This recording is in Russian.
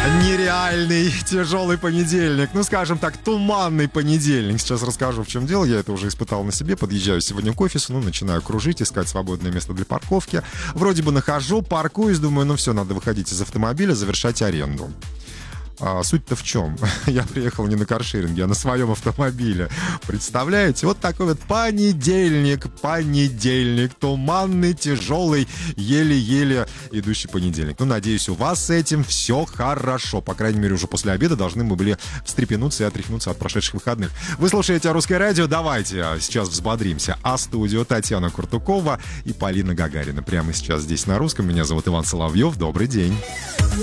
Нереальный тяжелый понедельник. Ну, скажем так, туманный понедельник. Сейчас расскажу, в чем дело. Я это уже испытал на себе. Подъезжаю сегодня к офису, начинаю кружить, искать свободное место для парковки. Вроде бы нахожу, паркуюсь, думаю, все, надо выходить из автомобиля, завершать аренду. Суть-то в чем? Я приехал не на каршеринге, а на своем автомобиле. Представляете? Вот такой вот понедельник, туманный, тяжелый, еле-еле идущий понедельник. Надеюсь, у вас с этим все хорошо. По крайней мере, уже после обеда должны мы были встрепенуться и отряхнуться от прошедших выходных. Вы слушаете «Русское радио». Давайте сейчас взбодримся. Студио Татьяна Куртукова и Полина Гагарина. Прямо сейчас здесь на Русском. Меня зовут Иван Соловьев. Добрый день.